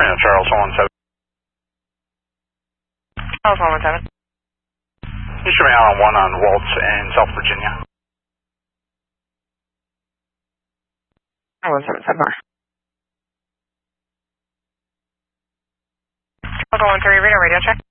Charles 117. Charles 117. You should be out on 1 on Waltz in South Virginia. 177. Charles 113, radio check.